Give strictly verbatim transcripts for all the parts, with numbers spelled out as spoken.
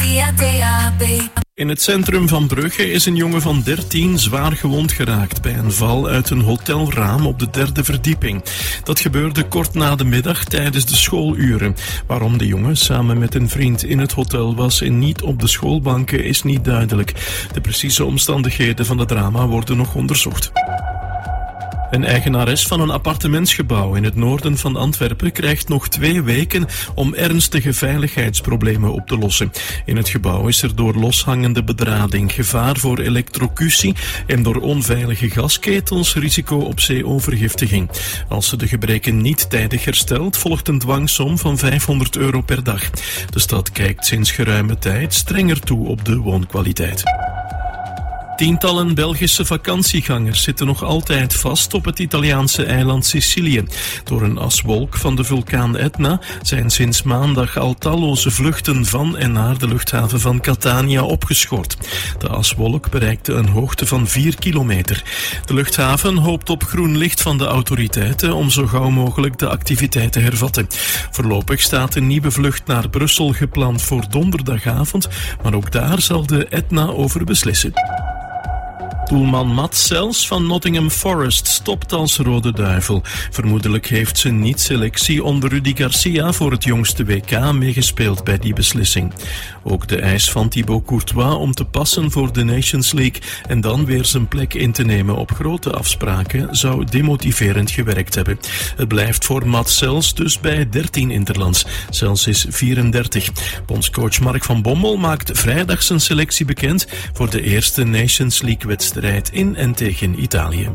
via D A B. In het centrum van Brugge is een jongen van dertien zwaar gewond geraakt bij een val uit een hotelraam op de derde verdieping. Dat gebeurde kort na de middag tijdens de schooluren. Waarom de jongen samen met een vriend in het hotel was en niet op de schoolbanken is niet duidelijk. De precieze omstandigheden van het drama worden nog onderzocht. Een eigenares van een appartementsgebouw in het noorden van Antwerpen krijgt nog twee weken om ernstige veiligheidsproblemen op te lossen. In het gebouw is er door loshangende bedrading gevaar voor elektrocutie en door onveilige gasketels risico op C O-vergiftiging. Als ze de gebreken niet tijdig herstelt, volgt een dwangsom van vijfhonderd euro per dag. De stad kijkt sinds geruime tijd strenger toe op de woonkwaliteit. Tientallen Belgische vakantiegangers zitten nog altijd vast op het Italiaanse eiland Sicilië. Door een aswolk van de vulkaan Etna zijn sinds maandag al talloze vluchten van en naar de luchthaven van Catania opgeschort. De aswolk bereikte een hoogte van vier kilometer. De luchthaven hoopt op groen licht van de autoriteiten om zo gauw mogelijk de activiteit te hervatten. Voorlopig staat een nieuwe vlucht naar Brussel gepland voor donderdagavond, maar ook daar zal de Etna over beslissen. Doelman Mats Sels van Nottingham Forest stopt als Rode Duivel. Vermoedelijk heeft ze niet selectie onder Rudi Garcia voor het jongste W K meegespeeld bij die beslissing. Ook de eis van Thibaut Courtois om te passen voor de Nations League en dan weer zijn plek in te nemen op grote afspraken zou demotiverend gewerkt hebben. Het blijft voor Mats Sels dus bij dertien interlands. Sels is vierendertig. Bondscoach Mark van Bommel maakt vrijdag zijn selectie bekend voor de eerste Nations League wedstrijd in en tegen Italië.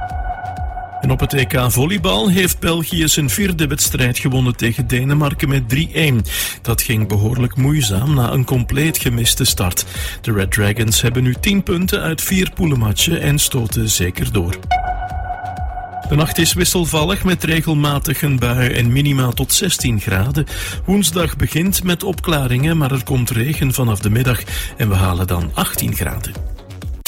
En op het E K volleybal heeft België zijn vierde wedstrijd gewonnen tegen Denemarken met drie-een. Dat ging behoorlijk moeizaam na een compleet gemiste start. De Red Dragons hebben nu tien punten uit vier poelenmatchen en stoten zeker door. De nacht is wisselvallig met regelmatig een bui en minima tot zestien graden. Woensdag begint met opklaringen, maar er komt regen vanaf de middag en we halen dan achttien graden.